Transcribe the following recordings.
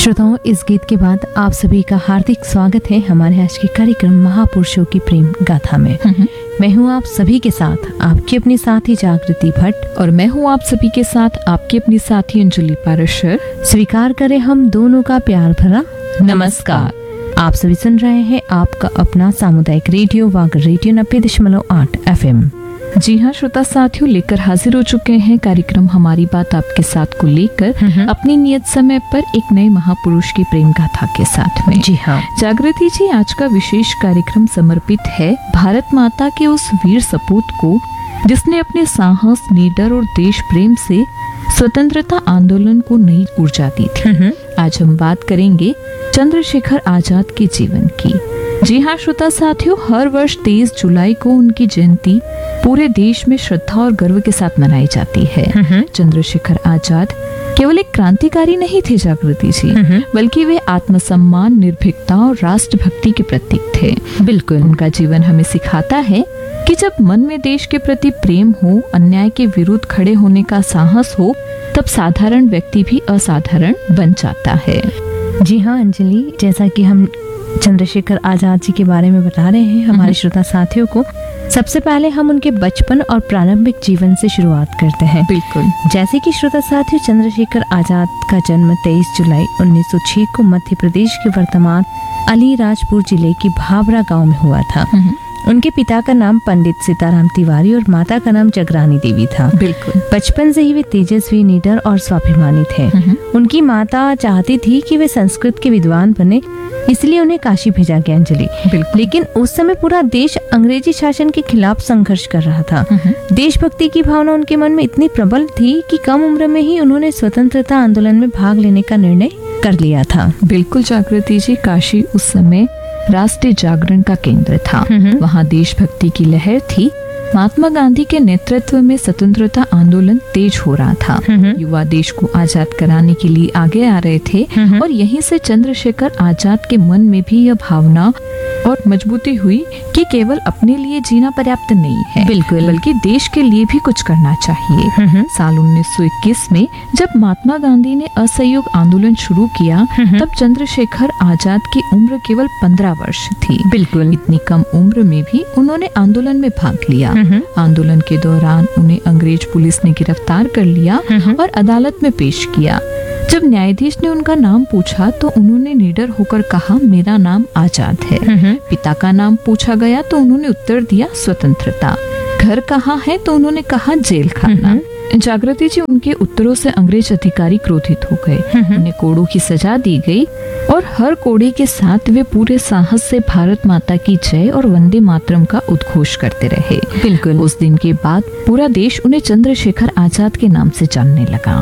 श्रोताओं, इस गीत के बाद आप सभी का हार्दिक स्वागत है हमारे आज के कार्यक्रम महापुरुषों की प्रेम गाथा में। मैं हूँ आप सभी के साथ आपकी अपनी साथी जागृति भट्ट और मैं हूँ आप सभी के साथ आपकी अपनी साथी अंजलि पाराशर। स्वीकार करें हम दोनों का प्यार भरा नमस्कार। आप सभी सुन रहे हैं आपका अपना सामुदायिक रेडियो वाग रेडियो 90.8 FM। जी हाँ श्रोता साथियों, लेकर हाजिर हो चुके हैं कार्यक्रम हमारी बात आपके साथ को लेकर अपनी नियत समय पर एक नए महापुरुष की प्रेम गाथा के साथ में। जी हाँ जागृति जी, आज का विशेष कार्यक्रम समर्पित है भारत माता के उस वीर सपूत को जिसने अपने साहस, निडर और देश प्रेम से स्वतंत्रता आंदोलन को नई ऊर्जा दी थी। आज हम बात करेंगे चंद्रशेखर आजाद के जीवन की। जी हाँ श्रोता साथियों, हर वर्ष 23 जुलाई को उनकी जयंती पूरे देश में श्रद्धा और गर्व के साथ मनाई जाती है। चंद्रशेखर आजाद केवल एक क्रांतिकारी नहीं थे जागृति जी, बल्कि वे आत्मसम्मान, निर्भीकता और राष्ट्रभक्ति के प्रतीक थे। बिल्कुल, उनका जीवन हमें सिखाता है कि जब मन में देश के प्रति प्रेम हो, अन्याय के विरुद्ध खड़े होने का साहस हो, तब साधारण व्यक्ति भी असाधारण बन जाता है। जी हाँ अंजलि, जैसा कि हम चंद्रशेखर आजाद जी के बारे में बता रहे हैं हमारे श्रोता साथियों को, सबसे पहले हम उनके बचपन और प्रारंभिक जीवन से शुरुआत करते हैं। बिल्कुल, जैसे कि श्रोता साथियों, चंद्रशेखर आजाद का जन्म 23 जुलाई 1906 को मध्य प्रदेश के वर्तमान अलीराजपुर जिले की भावरा गांव में हुआ था। उनके पिता का नाम पंडित सीताराम तिवारी और माता का नाम जगरानी देवी था। बिल्कुल, बचपन से ही वे तेजस्वी, निडर और स्वाभिमानी थे। उनकी माता चाहती थी कि वे संस्कृत के विद्वान बने, इसलिए उन्हें काशी भेजा गया अंजलि। लेकिन उस समय पूरा देश अंग्रेजी शासन के खिलाफ संघर्ष कर रहा था। देशभक्ति की भावना उनके मन में इतनी प्रबल थी कि कम उम्र में ही उन्होंने स्वतंत्रता आंदोलन में भाग लेने का निर्णय कर लिया था। बिल्कुल जागृति जी, काशी उस समय राष्ट्रीय जागरण का केंद्र था। वहाँ देशभक्ति की लहर थी। महात्मा गांधी के नेतृत्व में स्वतंत्रता आंदोलन तेज हो रहा था। युवा देश को आजाद कराने के लिए आगे आ रहे थे और यहीं से चंद्रशेखर आजाद के मन में भी यह भावना और मजबूती हुई कि केवल अपने लिए जीना पर्याप्त नहीं है, बिल्कुल, बल्कि देश के लिए भी कुछ करना चाहिए। साल 1921 में जब महात्मा गांधी ने असहयोग आंदोलन शुरू किया, तब चंद्रशेखर आजाद की उम्र केवल 15 वर्ष थी। बिल्कुल, इतनी कम उम्र में भी उन्होंने आंदोलन में भाग लिया। आंदोलन के दौरान उन्हें अंग्रेज पुलिस ने गिरफ्तार कर लिया और अदालत में पेश किया। जब न्यायाधीश ने उनका नाम पूछा तो उन्होंने निडर होकर कहा, मेरा नाम आजाद है। पिता का नाम पूछा गया तो उन्होंने उत्तर दिया, स्वतंत्रता। घर कहाँ है तो उन्होंने कहा, जेल खाना। जागृति जी, उनके उत्तरों से अंग्रेज अधिकारी क्रोधित हो गए। उन्हें कोड़ों की सजा दी गई और हर कोड़े के साथ वे पूरे साहस से भारत माता की जय और वंदे मातरम का उद्घोष करते रहे। बिल्कुल, उस दिन के बाद पूरा देश उन्हें चंद्रशेखर आजाद के नाम से जानने लगा।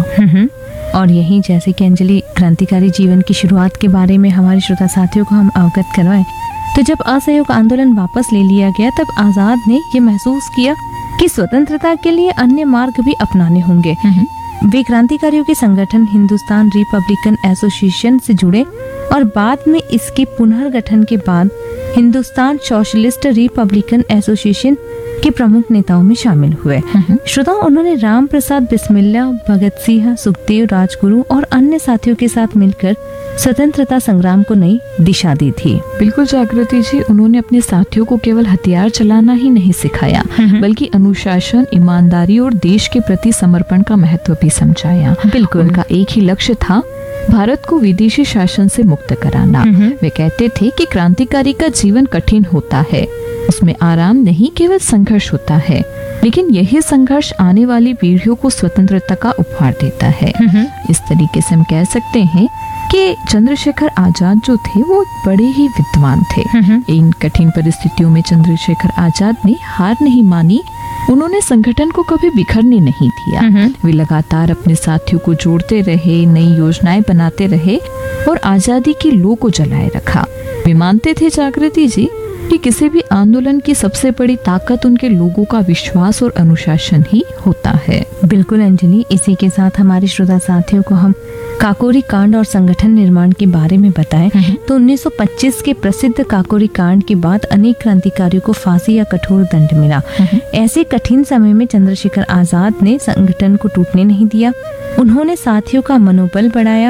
और यही, जैसे कि अंजलि क्रांतिकारी जीवन की शुरुआत के बारे में हमारे श्रोता साथियों को हम अवगत करवाएं, तो जब असहयोग आंदोलन वापस ले लिया गया, तब आजाद ने ये महसूस किया कि स्वतंत्रता के लिए अन्य मार्ग भी अपनाने होंगे। वे क्रांतिकारियों के संगठन हिंदुस्तान रिपब्लिकन एसोसिएशन से जुड़े और बाद में इसके पुनर्गठन के बाद हिंदुस्तान सोशलिस्ट रिपब्लिकन एसोसिएशन के प्रमुख नेताओं में शामिल हुए। श्रोताओं, उन्होंने राम प्रसाद बिस्मिल्ला, भगत सिंह, सुखदेव, राजगुरु और अन्य साथियों के साथ मिलकर स्वतंत्रता संग्राम को नई दिशा दी थी। बिल्कुल जागृति जी, उन्होंने अपने साथियों को केवल हथियार चलाना ही नहीं सिखाया, बल्कि अनुशासन, ईमानदारी और देश के प्रति समर्पण का महत्व भी समझाया। बिल्कुल, उनका एक ही लक्ष्य था, भारत को विदेशी शासन से मुक्त कराना। वे कहते थे कि क्रांतिकारी का जीवन कठिन होता है, उसमें आराम नहीं, केवल संघर्ष होता है, लेकिन यही संघर्ष आने वाली पीढ़ियों को स्वतंत्रता का उपहार देता है। इस तरीके से हम कह सकते हैं कि चंद्रशेखर आजाद जो थे वो बड़े ही विद्वान थे। इन कठिन परिस्थितियों में चंद्रशेखर आजाद ने हार नहीं मानी। उन्होंने संगठन को कभी बिखरने नहीं दिया। वे लगातार अपने साथियों को जोड़ते रहे, नई योजनाएं बनाते रहे और आजादी की लौ को जलाए रखा। वे मानते थे जागृति जी कि किसी भी आंदोलन की सबसे बड़ी ताकत उनके लोगों का विश्वास और अनुशासन ही होता है। बिल्कुल अंजलि, इसी के साथ हमारे श्रोता साथियों को हम काकोरी कांड और संगठन निर्माण के बारे में बताएं तो 1925 के प्रसिद्ध काकोरी कांड के बाद अनेक क्रांतिकारियों को फांसी या कठोर दंड मिला। ऐसे कठिन समय में चंद्रशेखर आजाद ने संगठन को टूटने नहीं दिया। उन्होंने साथियों का मनोबल बढ़ाया,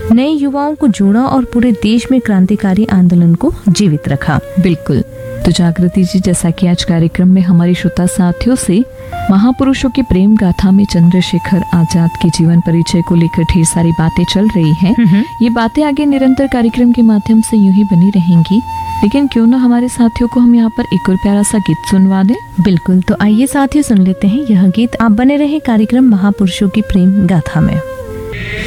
नए युवाओं को जोड़ा और पूरे देश में क्रांतिकारी आंदोलन को जीवित रखा। बिल्कुल। तो जागृति जी, जैसा कि आज कार्यक्रम में हमारे श्रोता साथियों से महापुरुषों की प्रेम गाथा में चंद्रशेखर आजाद के जीवन परिचय को लेकर ढेर सारी बातें चल रही हैं। ये बातें आगे निरंतर कार्यक्रम के माध्यम से यूं ही बनी रहेंगी, लेकिन क्यों ना हमारे साथियों को हम यहाँ पर एक और प्यारा सा गीत सुनवा दें। बिल्कुल, तो आइए साथियों सुन लेते हैं यह गीत। आप बने रहे कार्यक्रम महापुरुषों की प्रेम गाथा में।